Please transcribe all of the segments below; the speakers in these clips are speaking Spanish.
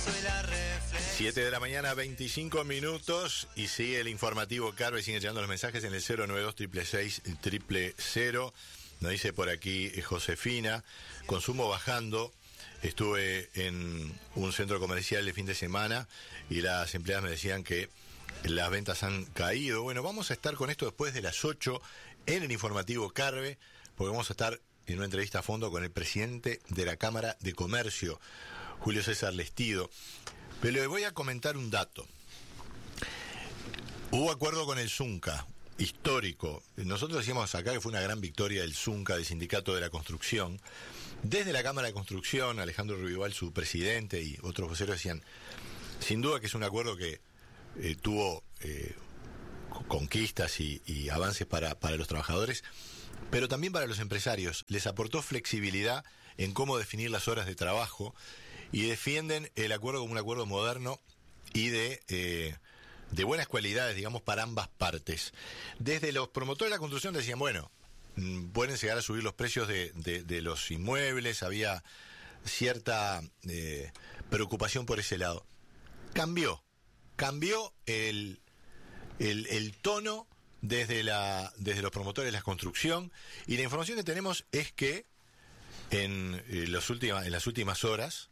7 de la mañana, 25 minutos, y sigue el informativo Carve, sigue llegando los mensajes en el 092-666-000. Nos dice por aquí Josefina, consumo bajando. Estuve en un centro comercial el fin de semana y las empleadas me decían que las ventas han caído. Bueno, vamos a estar con esto después de las 8 en el informativo Carve, porque vamos a estar en una entrevista a fondo con el presidente de la Cámara de Comercio, Julio César Lestido. Pero le voy a comentar un dato. Hubo acuerdo con el Zunca, histórico. Nosotros decíamos acá que fue una gran victoria del Zunca, del Sindicato de la Construcción. Desde la Cámara de Construcción, Alejandro Rubival, su presidente, y otros voceros decían, sin duda que es un acuerdo que tuvo conquistas y avances para los trabajadores, pero también para los empresarios. Les aportó flexibilidad en cómo definir las horas de trabajo y defienden el acuerdo como un acuerdo moderno y de buenas cualidades, digamos, para ambas partes. Desde los promotores de la construcción decían, bueno, pueden llegar a subir los precios de los inmuebles, había cierta preocupación por ese lado. Cambió el tono desde los promotores de la construcción, y la información que tenemos es que en las últimas horas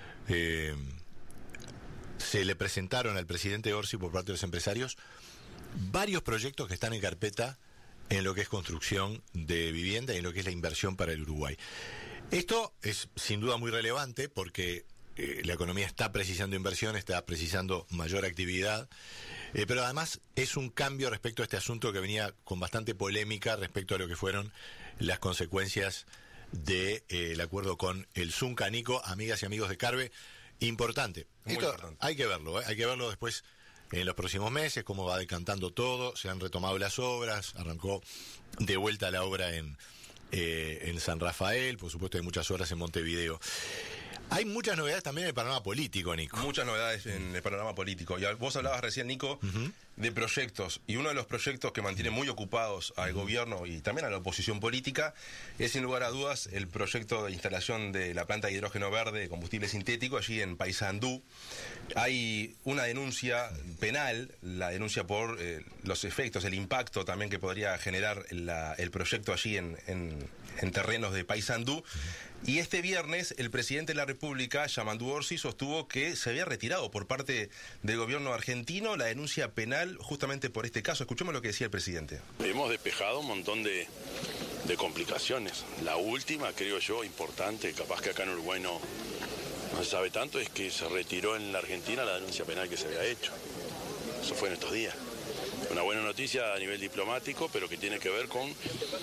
se le presentaron al presidente Orsi por parte de los empresarios varios proyectos que están en carpeta en lo que es construcción de vivienda y en lo que es la inversión para el Uruguay. Esto es sin duda muy relevante porque la economía está precisando inversión, está precisando mayor actividad, pero además es un cambio respecto a este asunto que venía con bastante polémica respecto a lo que fueron las consecuencias del acuerdo con el Zunca. Nico, amigas y amigos de Carve, importante. Esto importante. Hay que verlo después en los próximos meses, cómo va decantando todo. Se han retomado las obras, arrancó de vuelta la obra en San Rafael, por supuesto hay muchas obras en Montevideo. Hay muchas novedades también en el panorama político, Nico. Muchas novedades en el panorama político. Y vos hablabas recién, Nico, de proyectos. Y uno de los proyectos que mantiene muy ocupados al gobierno y también a la oposición política es, sin lugar a dudas, el proyecto de instalación de la planta de hidrógeno verde de combustible sintético allí en Paysandú. Hay una denuncia penal, la denuncia por los efectos, el impacto también que podría generar el proyecto allí en terrenos de Paysandú. Y este viernes el presidente de la República, Yamandu Orsi, sostuvo que se había retirado por parte del gobierno argentino la denuncia penal justamente por este caso. Escuchemos lo que decía el presidente. Hemos despejado un montón de complicaciones. La última, creo yo, importante, capaz que acá en Uruguay no se sabe tanto, es que se retiró en la Argentina la denuncia penal que se había hecho. Eso fue en estos días. Una buena noticia a nivel diplomático, pero que tiene que ver con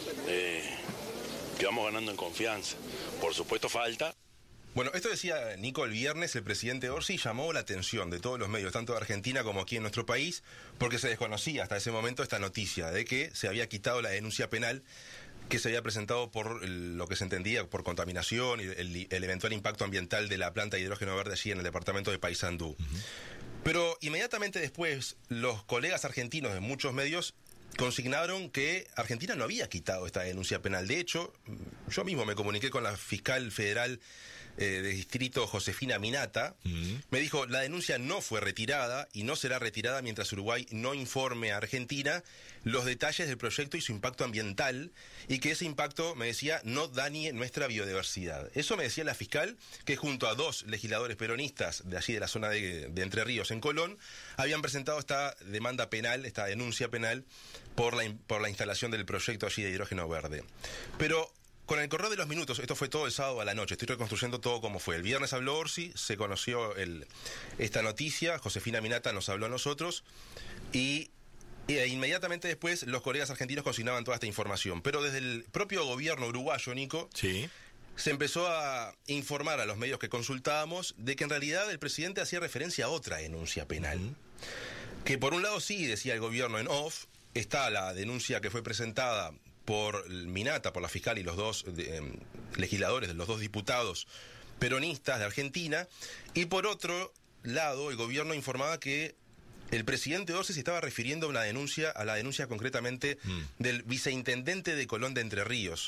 que vamos ganando en confianza. Por supuesto falta. Bueno, esto decía Nico el viernes. El presidente Orsi llamó la atención de todos los medios, tanto de Argentina como aquí en nuestro país, porque se desconocía hasta ese momento esta noticia de que se había quitado la denuncia penal que se había presentado por lo que se entendía por contaminación y el eventual impacto ambiental de la planta de hidrógeno verde allí en el departamento de Paysandú. Pero inmediatamente después, los colegas argentinos de muchos medios consignaron que Argentina no había quitado esta denuncia penal. De hecho, yo mismo me comuniqué con la fiscal federal de distrito, Josefina Minata. Me dijo, la denuncia no fue retirada y no será retirada mientras Uruguay no informe a Argentina los detalles del proyecto y su impacto ambiental, y que ese impacto, me decía, no dañe nuestra biodiversidad. Eso me decía la fiscal, que junto a 2 legisladores peronistas de allí de la zona de Entre Ríos, en Colón, habían presentado esta demanda penal, esta denuncia penal por la instalación del proyecto allí de hidrógeno verde. Pero con el correr de los minutos, esto fue todo el sábado a la noche, estoy reconstruyendo todo como fue. El viernes habló Orsi, se conoció esta noticia, Josefina Minata nos habló a nosotros, y inmediatamente después los colegas argentinos consignaban toda esta información. Pero desde el propio gobierno uruguayo, Nico, sí, se empezó a informar a los medios que consultábamos de que en realidad el presidente hacía referencia a otra denuncia penal. Que por un lado sí, decía el gobierno en off, está la denuncia que fue presentada por Minata, por la fiscal y los 2 legisladores, los 2 diputados peronistas de Argentina, y por otro lado el gobierno informaba que el presidente Orsi se estaba refiriendo a la denuncia concretamente del viceintendente de Colón de Entre Ríos,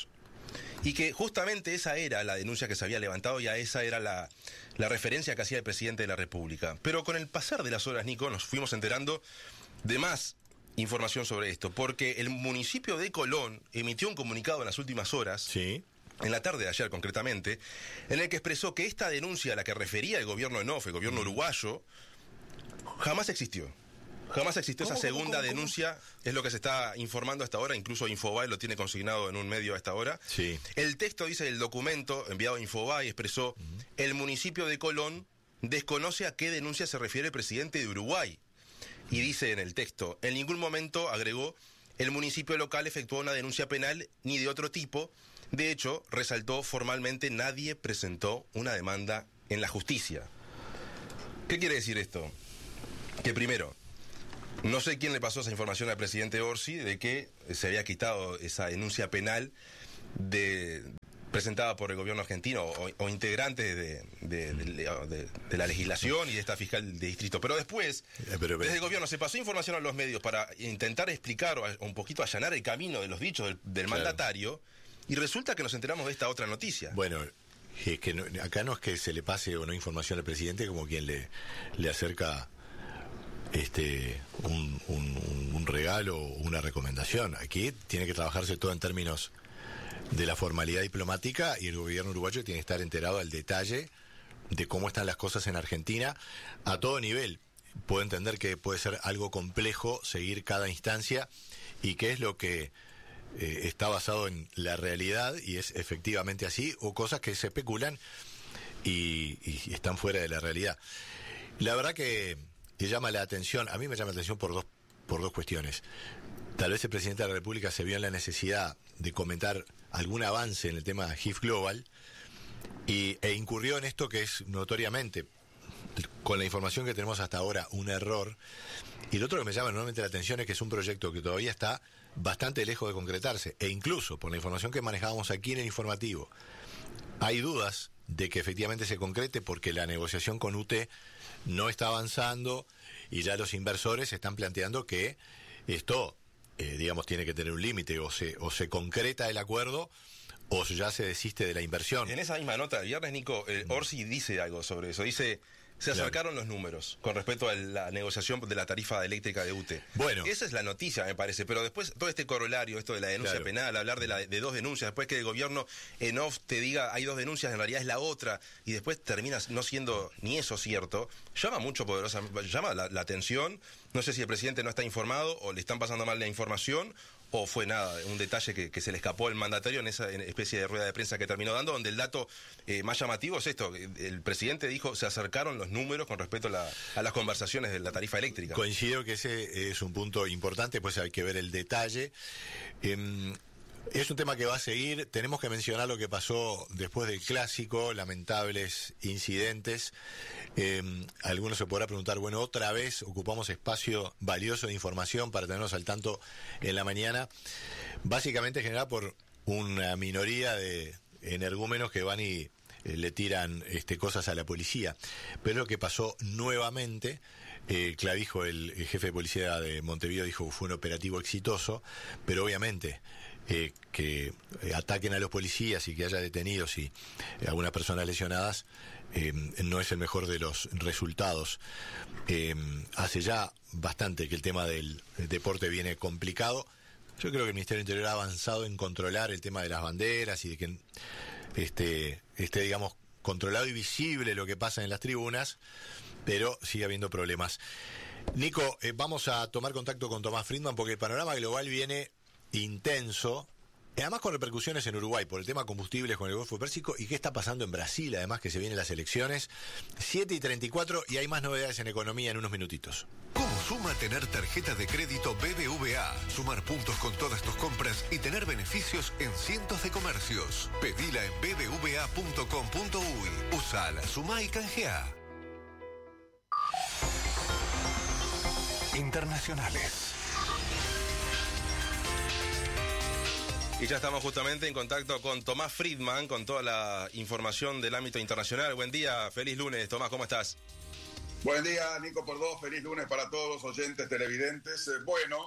y que justamente esa era la denuncia que se había levantado y a esa era la referencia que hacía el presidente de la República. Pero con el pasar de las horas, Nico, nos fuimos enterando de más información sobre esto, porque el municipio de Colón emitió un comunicado en las últimas horas, Sí. en la tarde de ayer concretamente, en el que expresó que esta denuncia a la que refería el gobierno en off, el gobierno uruguayo, jamás existió. Jamás existió esa segunda denuncia, es lo que se está informando hasta ahora, incluso Infobae lo tiene consignado en un medio a esta hora. Sí. El texto dice, el documento enviado a Infobae expresó, el municipio de Colón desconoce a qué denuncia se refiere el presidente de Uruguay. Y dice en el texto, en ningún momento, agregó, el municipio local efectuó una denuncia penal ni de otro tipo. De hecho, resaltó formalmente, nadie presentó una demanda en la justicia. ¿Qué quiere decir esto? Que primero, no sé quién le pasó esa información al presidente Orsi de que se había quitado esa denuncia penal presentada por el gobierno argentino o integrantes de la legislación y de esta fiscal de distrito. Pero después, desde el gobierno se pasó información a los medios para intentar explicar o un poquito allanar el camino de los dichos del mandatario, y resulta que nos enteramos de esta otra noticia. Bueno, es que acá no es que se le pase o no información al presidente como quien le acerca un regalo o una recomendación. Aquí tiene que trabajarse todo en términos de la formalidad diplomática, y el gobierno uruguayo tiene que estar enterado al detalle de cómo están las cosas en Argentina a todo nivel. Puedo entender que puede ser algo complejo seguir cada instancia y qué es lo que está basado en la realidad y es efectivamente así, o cosas que se especulan y están fuera de la realidad. La verdad que llama la atención, a mí me llama la atención por dos cuestiones. Tal vez el presidente de la República se vio en la necesidad de comentar algún avance en el tema GIF Global e incurrió en esto que es notoriamente, con la información que tenemos hasta ahora, un error. Y lo otro que me llama enormemente la atención es que es un proyecto que todavía está bastante lejos de concretarse, e incluso por la información que manejábamos aquí en el informativo, hay dudas de que efectivamente se concrete porque la negociación con UTE no está avanzando y ya los inversores están planteando que esto, digamos, tiene que tener un límite, o se concreta el acuerdo o ya se desiste de la inversión. En esa misma nota, el viernes, Nico, Orsi dice algo sobre eso. Dice, se acercaron los números con respecto a la negociación de la tarifa eléctrica de UTE. Bueno. Esa es la noticia, me parece. Pero después, todo este corolario, esto de la denuncia penal, hablar de dos denuncias, después que el gobierno en off te diga hay dos denuncias, en realidad es la otra, y después termina no siendo ni eso cierto, llama la atención. No sé si el presidente no está informado o le están pasando mal la información, o fue nada, un detalle que se le escapó al mandatario en esa especie de rueda de prensa que terminó dando, donde el dato más llamativo es esto: el presidente dijo, se acercaron los números con respecto a las conversaciones de la tarifa eléctrica. Coincido que ese es un punto importante, pues hay que ver el detalle. Es un tema que va a seguir. Tenemos que mencionar lo que pasó después del clásico, lamentables incidentes. Algunos se podrá preguntar, bueno, otra vez ocupamos espacio valioso de información para tenernos al tanto en la mañana, básicamente generada por una minoría de energúmenos que van y le tiran cosas a la policía. Pero lo que pasó nuevamente, Clavijo, el jefe de policía de Montevideo, dijo que fue un operativo exitoso, pero obviamente que ataquen a los policías y que haya detenidos y algunas personas lesionadas no es el mejor de los resultados. Hace ya bastante que el tema del deporte viene complicado. Yo creo que el Ministerio del Interior ha avanzado en controlar el tema de las banderas y de que esté, digamos, controlado y visible lo que pasa en las tribunas, pero sigue habiendo problemas. Nico, vamos a tomar contacto con Tomás Friedman porque el panorama global viene intenso, además con repercusiones en Uruguay por el tema combustibles con el Golfo Pérsico, y qué está pasando en Brasil, además que se vienen las elecciones. 7:34 y hay más novedades en economía en unos minutitos. ¿Cómo suma tener tarjeta de crédito BBVA? Sumar puntos con todas tus compras y tener beneficios en cientos de comercios. Pedila en bbva.com.uy. Usala, sumá y canjeá. Internacionales. Y ya estamos justamente en contacto con Tomás Friedman, con toda la información del ámbito internacional. Buen día, feliz lunes. Tomás, ¿cómo estás? Buen día, Nico por dos. Feliz lunes para todos los oyentes televidentes. Bueno,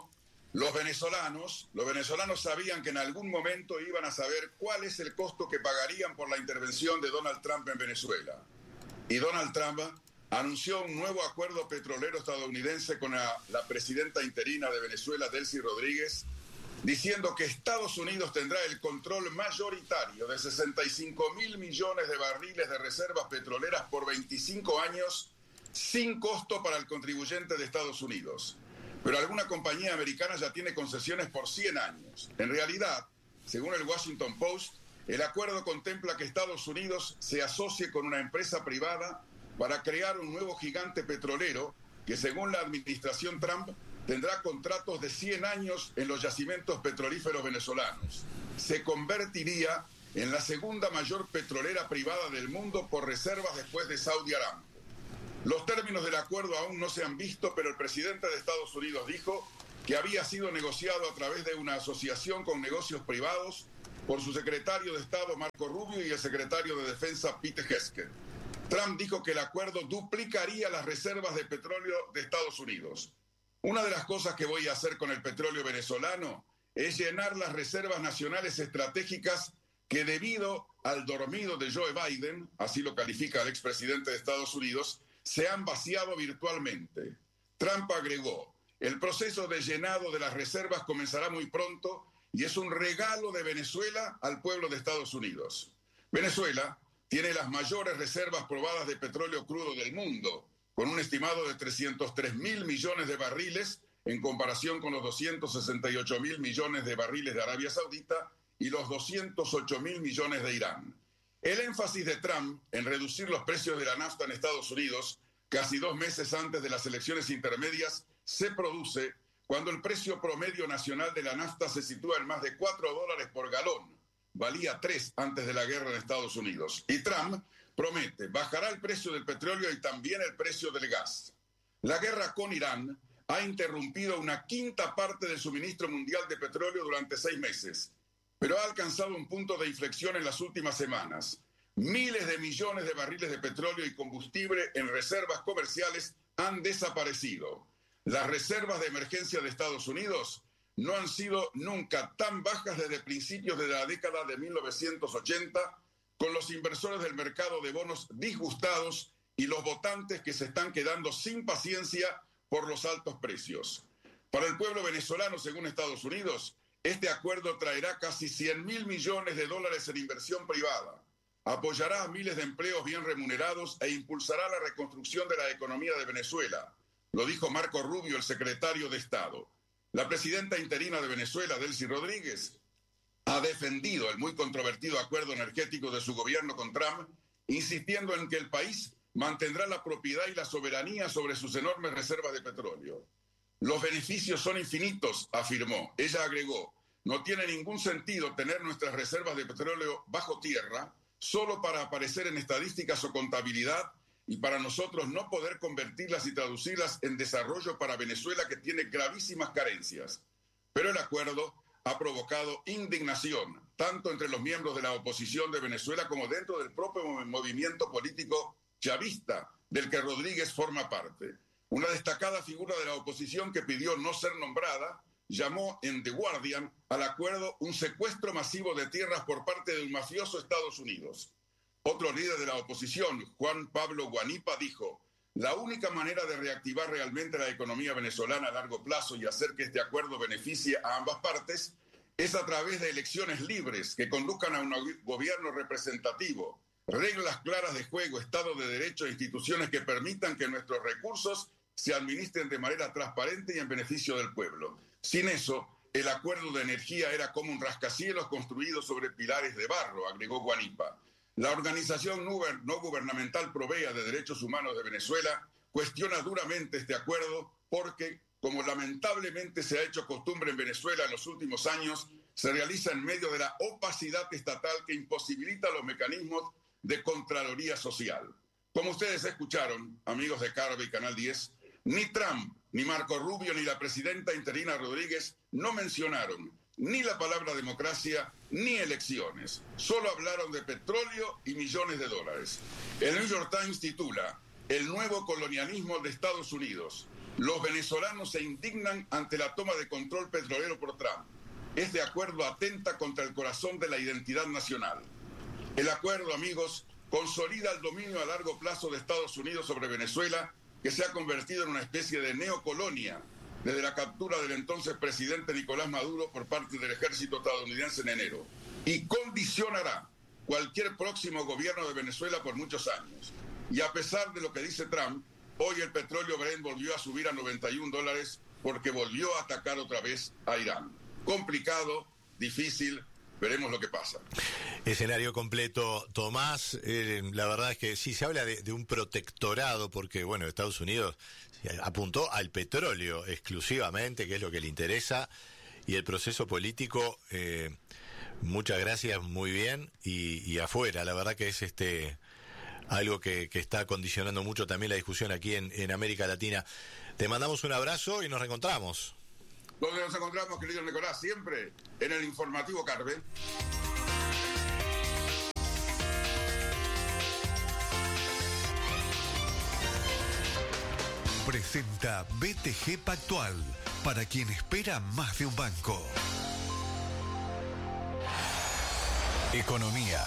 Los venezolanos sabían que en algún momento iban a saber cuál es el costo que pagarían por la intervención de Donald Trump en Venezuela. Y Donald Trump anunció un nuevo acuerdo petrolero estadounidense con la presidenta interina de Venezuela, Delcy Rodríguez, diciendo que Estados Unidos tendrá el control mayoritario de 65.000 millones de barriles de reservas petroleras por 25 años, sin costo para el contribuyente de Estados Unidos. Pero alguna compañía americana ya tiene concesiones por 100 años. En realidad, según el Washington Post, el acuerdo contempla que Estados Unidos se asocie con una empresa privada para crear un nuevo gigante petrolero que, según la administración Trump, tendrá contratos de 100 años en los yacimientos petrolíferos venezolanos. Se convertiría en la segunda mayor petrolera privada del mundo por reservas después de Saudi Aramco. Los términos del acuerdo aún no se han visto, pero el presidente de Estados Unidos dijo que había sido negociado a través de una asociación con negocios privados por su secretario de Estado Marco Rubio y el secretario de Defensa Pete Hegseth. Trump dijo que el acuerdo duplicaría las reservas de petróleo de Estados Unidos. Una de las cosas que voy a hacer con el petróleo venezolano es llenar las reservas nacionales estratégicas que, debido al dormido de Joe Biden, así lo califica el expresidente de Estados Unidos, se han vaciado virtualmente. Trump agregó: el proceso de llenado de las reservas comenzará muy pronto y es un regalo de Venezuela al pueblo de Estados Unidos. Venezuela tiene las mayores reservas probadas de petróleo crudo del mundo, con un estimado de 303.000 millones de barriles en comparación con los 268.000 millones de barriles de Arabia Saudita y los 208.000 millones de Irán. El énfasis de Trump en reducir los precios de la nafta en Estados Unidos, casi 2 meses antes de las elecciones intermedias, se produce cuando el precio promedio nacional de la nafta se sitúa en más de $4 por galón. Valía 3 antes de la guerra en Estados Unidos. Y Trump promete: bajará el precio del petróleo y también el precio del gas. La guerra con Irán ha interrumpido una quinta parte del suministro mundial de petróleo durante 6 meses, pero ha alcanzado un punto de inflexión en las últimas semanas. Miles de millones de barriles de petróleo y combustible en reservas comerciales han desaparecido. Las reservas de emergencia de Estados Unidos no han sido nunca tan bajas desde principios de la década de 1980, con los inversores del mercado de bonos disgustados y los votantes que se están quedando sin paciencia por los altos precios. Para el pueblo venezolano, según Estados Unidos, este acuerdo traerá casi 100.000 millones de dólares en inversión privada, apoyará a miles de empleos bien remunerados e impulsará la reconstrucción de la economía de Venezuela. Lo dijo Marco Rubio, el secretario de Estado. La presidenta interina de Venezuela, Delcy Rodríguez, ha defendido el muy controvertido acuerdo energético de su gobierno con Trump, insistiendo en que el país mantendrá la propiedad y la soberanía sobre sus enormes reservas de petróleo. Los beneficios son infinitos, afirmó. Ella agregó: no tiene ningún sentido tener nuestras reservas de petróleo bajo tierra solo para aparecer en estadísticas o contabilidad y para nosotros no poder convertirlas y traducirlas en desarrollo para Venezuela, que tiene gravísimas carencias. Pero el acuerdo ha provocado indignación, tanto entre los miembros de la oposición de Venezuela como dentro del propio movimiento político chavista, del que Rodríguez forma parte. Una destacada figura de la oposición, que pidió no ser nombrada, llamó en The Guardian al acuerdo un secuestro masivo de tierras por parte de un mafioso Estados Unidos. Otro líder de la oposición, Juan Pablo Guanipa, dijo: la única manera de reactivar realmente la economía venezolana a largo plazo y hacer que este acuerdo beneficie a ambas partes es a través de elecciones libres que conduzcan a un gobierno representativo, reglas claras de juego, Estado de Derecho e instituciones que permitan que nuestros recursos se administren de manera transparente y en beneficio del pueblo. Sin eso, el acuerdo de energía era como un rascacielos construido sobre pilares de barro, agregó Guanipa. La organización no gubernamental Provea de Derechos Humanos de Venezuela cuestiona duramente este acuerdo porque, como lamentablemente se ha hecho costumbre en Venezuela en los últimos años, se realiza en medio de la opacidad estatal que imposibilita los mecanismos de Contraloría Social. Como ustedes escucharon, amigos de Carve y Canal 10, ni Trump, ni Marco Rubio, ni la presidenta interina Rodríguez no mencionaron ni la palabra democracia ni elecciones. Solo hablaron de petróleo y millones de dólares. El New York Times titula: el nuevo colonialismo de Estados Unidos. Los venezolanos se indignan ante la toma de control petrolero por Trump. Este acuerdo atenta contra el corazón de la identidad nacional. El acuerdo, amigos, consolida el dominio a largo plazo de Estados Unidos sobre Venezuela, que se ha convertido en una especie de neocolonia desde la captura del entonces presidente Nicolás Maduro por parte del ejército estadounidense en enero, y condicionará cualquier próximo gobierno de Venezuela por muchos años. Y a pesar de lo que dice Trump, hoy el petróleo Brent volvió a subir a $91 porque volvió a atacar otra vez a Irán. Complicado, difícil, veremos lo que pasa. Escenario completo, Tomás. La verdad es que sí se habla de un protectorado porque, bueno, Estados Unidos apuntó al petróleo exclusivamente, que es lo que le interesa, y el proceso político, muchas gracias, muy bien, y afuera. La verdad que es algo que está condicionando mucho también la discusión aquí en América Latina. Te mandamos un abrazo y nos reencontramos. ¿Dónde nos encontramos, querido Nicolás? Siempre en el informativo Carve. Presenta BTG Pactual, para quien espera más de un banco. Economía.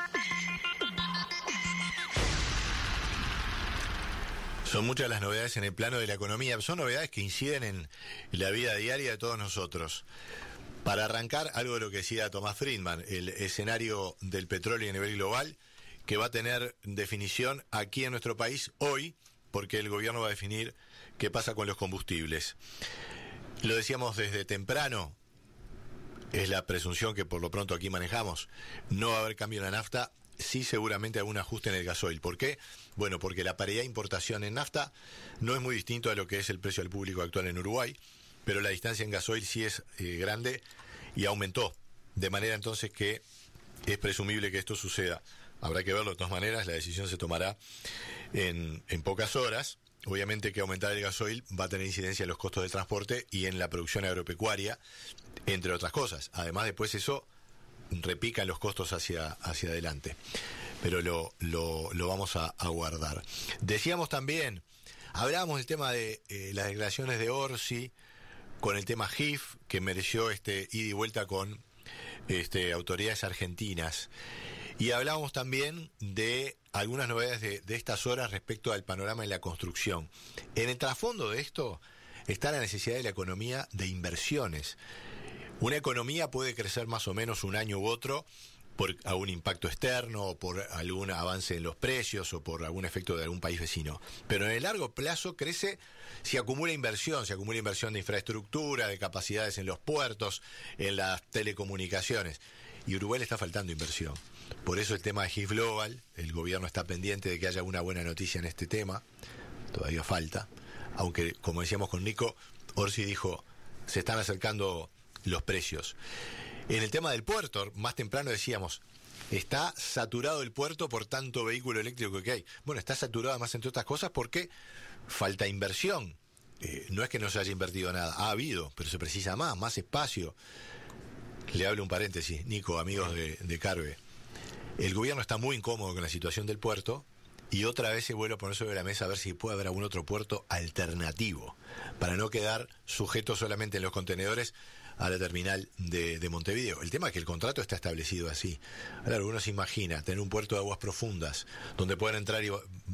Son muchas las novedades en el plano de la economía, son novedades que inciden en la vida diaria de todos nosotros. Para arrancar, algo de lo que decía Tomás Friedman, el escenario del petróleo a nivel global, que va a tener definición aquí en nuestro país hoy, porque el gobierno va a definir qué pasa con los combustibles. Lo decíamos desde temprano, es la presunción que por lo pronto aquí manejamos, no va a haber cambio en la nafta, sí seguramente algún ajuste en el gasoil. ¿Por qué? Bueno, porque la paridad de importación en nafta no es muy distinto a lo que es el precio al público actual en Uruguay, pero la distancia en gasoil sí es grande y aumentó, de manera entonces que es presumible que esto suceda. Habrá que verlo de todas maneras, la decisión se tomará en pocas horas. Obviamente que aumentar el gasoil va a tener incidencia en los costos del transporte y en la producción agropecuaria, entre otras cosas. Además, después eso repica en los costos hacia adelante. Pero lo vamos a guardar. Decíamos también, hablábamos del tema de las declaraciones de Orsi, con el tema GIF, que mereció ida y vuelta con autoridades argentinas. Y hablábamos también de algunas novedades de estas horas respecto al panorama en la construcción. En el trasfondo de esto está la necesidad de la economía de inversiones. Una economía puede crecer más o menos un año u otro por algún impacto externo, o por algún avance en los precios, o por algún efecto de algún país vecino. Pero en el largo plazo crece si acumula inversión de infraestructura, de capacidades en los puertos, en las telecomunicaciones. Y Uruguay le está faltando inversión. Por eso el tema de GIF Global, el gobierno está pendiente de que haya una buena noticia en este tema, todavía falta, aunque como decíamos con Nico, Orsi dijo, se están acercando los precios. En el tema del puerto, más temprano decíamos, está saturado el puerto por tanto vehículo eléctrico que hay. Bueno, está saturado además entre otras cosas porque falta inversión. No es que no se haya invertido nada, ha habido, pero se precisa más espacio. Le hablo un paréntesis, Nico, amigos de Carve. El gobierno está muy incómodo con la situación del puerto y otra vez se vuelve a poner sobre la mesa a ver si puede haber algún otro puerto alternativo para no quedar sujeto solamente en los contenedores a la terminal de Montevideo. El tema es que el contrato está establecido así. Claro, uno se imagina tener un puerto de aguas profundas donde puedan entrar y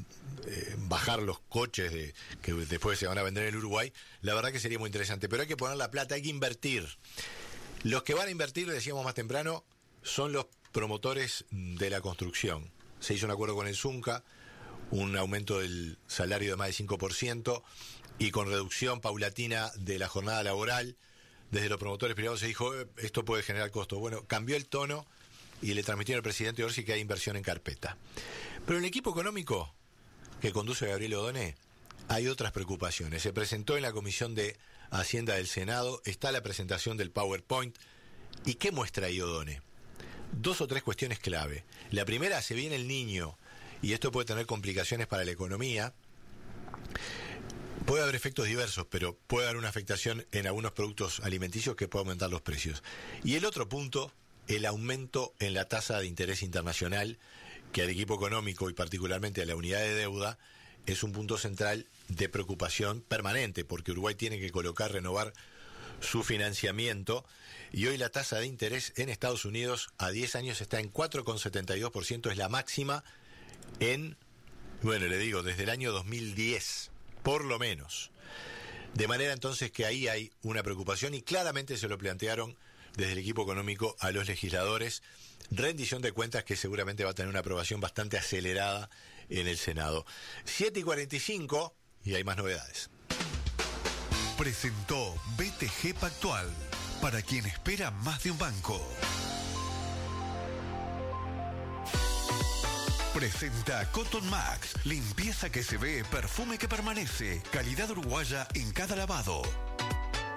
bajar los coches que después se van a vender en el Uruguay. La verdad que sería muy interesante, pero hay que poner la plata, hay que invertir. Los que van a invertir, lo decíamos más temprano, son los promotores de la construcción. Se hizo un acuerdo con el Zunca, un aumento del salario de más del 5% y con reducción paulatina de la jornada laboral. Desde los promotores privados se dijo, esto puede generar costos. Bueno, cambió el tono y le transmitieron al presidente Orsi que hay inversión en carpeta. Pero en el equipo económico que conduce Gabriel Odone hay otras preocupaciones. Se presentó en la Comisión de Hacienda del Senado, está la presentación del PowerPoint. ¿Y qué muestra ahí Odone? 2 o 3 cuestiones clave. La primera, se viene el Niño, y esto puede tener complicaciones para la economía. Puede haber efectos diversos, pero puede haber una afectación en algunos productos alimenticios que puede aumentar los precios. Y el otro punto, el aumento en la tasa de interés internacional, que al equipo económico y particularmente a la unidad de deuda es un punto central de preocupación permanente, porque Uruguay tiene que renovar su financiamiento, y hoy la tasa de interés en Estados Unidos a 10 años está en 4,72%, es la máxima desde el año 2010, por lo menos. De manera entonces que ahí hay una preocupación, y claramente se lo plantearon desde el equipo económico a los legisladores. Rendición de cuentas que seguramente va a tener una aprobación bastante acelerada en el Senado. 7:45, y hay más novedades. Presentó BTG Pactual, para quien espera más de un banco. Presenta Cotton Max, limpieza que se ve, perfume que permanece, calidad uruguaya en cada lavado.